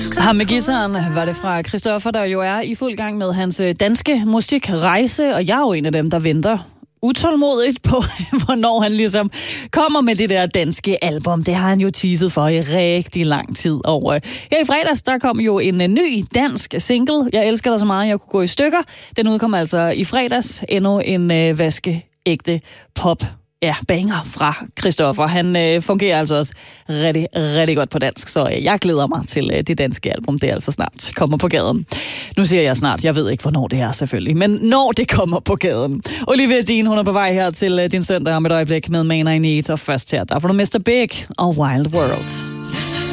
Ham med guitaren var det fra Christoffer, der jo er i fuld gang med hans danske musikrejse, og jeg er jo en af dem, der venter utålmodigt på, hvornår han ligesom kommer med det der danske album. Det har han jo teaset for i rigtig lang tid. Og her i fredags, der kom jo en ny dansk single. Jeg elsker dig så meget, jeg kunne gå i stykker. Den udkom altså i fredags. Endnu en vaskeægte pop. Ja, banger fra Christoffer. Han fungerer altså også rigtig, rigtig godt på dansk, så jeg glæder mig til det danske album. Det er altså snart kommer på gaden. Nu siger jeg snart, jeg ved ikke, hvornår det er selvfølgelig, men når det kommer på gaden. Olivia Dean, hun er på vej her til din søndag om et øjeblik med Man I Need, og først her, der får du Mr. Big og Wild World.